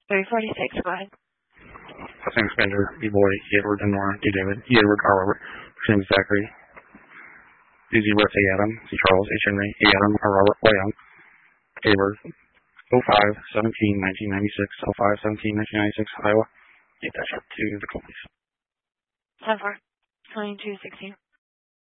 346, go ahead. St. Spender, B. Boy, E. Edward, and Nora, D. David, E. Edward, R. Robert, James Zachary, D. Russ, A. Adam, C. Charles, H. Henry, A. Adam, R. Robert, Y. Young, A. Bird, 05-17-1996, 05-17-1996, Iowa. Get that shot to the police. 10-4, 2216.